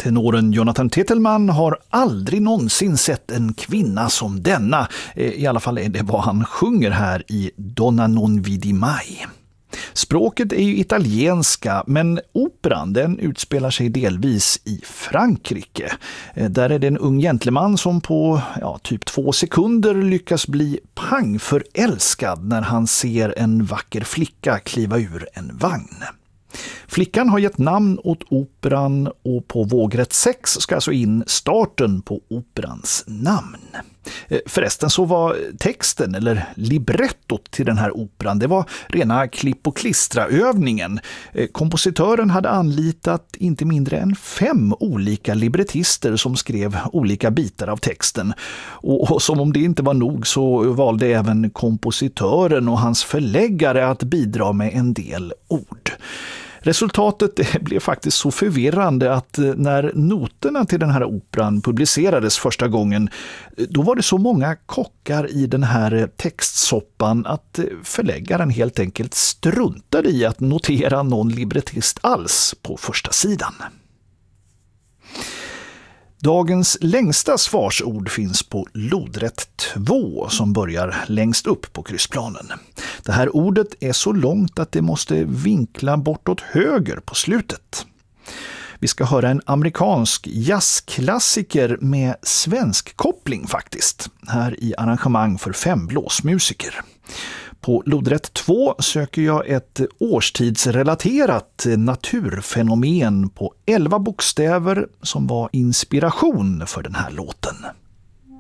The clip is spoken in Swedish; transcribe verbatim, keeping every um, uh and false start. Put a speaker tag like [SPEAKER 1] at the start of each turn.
[SPEAKER 1] Tenoren Jonathan Tettelman har aldrig någonsin sett en kvinna som denna. I alla fall är det vad han sjunger här i Donna non vidi mai. Språket är ju italienska, men operan den utspelar sig delvis i Frankrike. Där är det en ung gentleman som på ja, typ två sekunder lyckas bli pangförälskad när han ser en vacker flicka kliva ur en vagn. Flickan har gett namn åt operan och på vågrätt sex ska alltså in starten på operans namn. Förresten så var texten eller librettot till den här operan, det var rena klipp- och klistra-övningen. Kompositören hade anlitat inte mindre än fem olika librettister som skrev olika bitar av texten. Och, och som om det inte var nog så valde även kompositören och hans förläggare att bidra med en del ord. Resultatet blev faktiskt så förvirrande att när noterna till den här operan publicerades första gången, då var det så många kockar i den här textsoppan att förläggaren helt enkelt struntade i att notera någon librettist alls på första sidan. Dagens längsta svarsord finns på lodrätt två som börjar längst upp på kryssplanen. Det här ordet är så långt att det måste vinkla bortåt höger på slutet. Vi ska höra en amerikansk jazzklassiker med svensk koppling faktiskt, här i arrangemang för fem blåsmusiker. På lodrätt två söker jag ett årstidsrelaterat naturfenomen på elva bokstäver som var inspiration för den här låten.